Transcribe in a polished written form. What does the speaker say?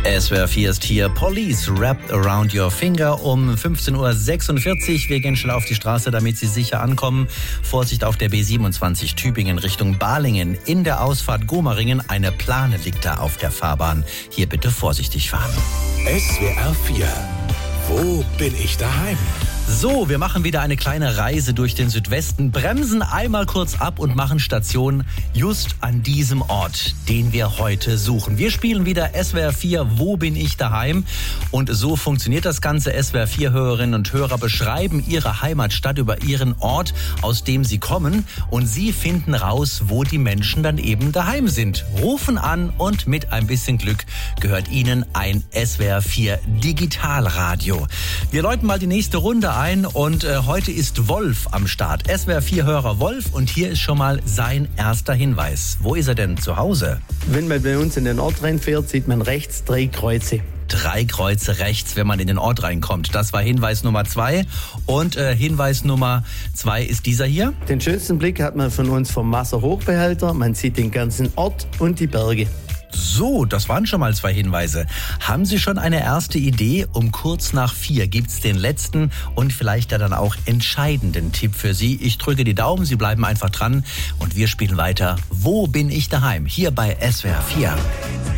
SWR 4 ist hier. Police Wrapped Around Your Finger um 15.46 Uhr. Wir gehen schnell auf die Straße, damit Sie sicher ankommen. Vorsicht auf der B27 Tübingen Richtung Balingen. In der Ausfahrt Gomaringen eine Plane liegt da auf der Fahrbahn. Hier bitte vorsichtig fahren. SWR 4. Wo bin ich daheim? So, wir machen wieder eine kleine Reise durch den Südwesten, bremsen einmal kurz ab und machen Station just an diesem Ort, den wir heute suchen. Wir spielen wieder SWR 4, Wo bin ich daheim? Und so funktioniert das Ganze. SWR 4 Hörerinnen und Hörer beschreiben ihre Heimatstadt über ihren Ort, aus dem sie kommen. Und sie finden raus, wo die Menschen dann eben daheim sind. Rufen an und mit ein bisschen Glück gehört ihnen ein SWR 4 Digitalradio. Wir läuten mal die nächste Runde ein und heute ist Wolf am Start. SWR 4 Hörer Wolf und hier ist schon mal sein erster Hinweis. Wo ist er denn zu Hause? Wenn man bei uns in den Ort reinfährt, sieht man rechts 3 Kreuze. 3 Kreuze rechts, wenn man in den Ort reinkommt. Das war Hinweis Nummer 2. Und Hinweis Nummer 2 ist dieser hier. Den schönsten Blick hat man von uns vom Wasserhochbehälter. Man sieht den ganzen Ort und die Berge. So, das waren schon mal 2 Hinweise. Haben Sie schon eine erste Idee? Um kurz nach 4 gibt's den letzten und vielleicht dann auch entscheidenden Tipp für Sie. Ich drücke die Daumen, Sie bleiben einfach dran und wir spielen weiter. Wo bin ich daheim? Hier bei SWR 4.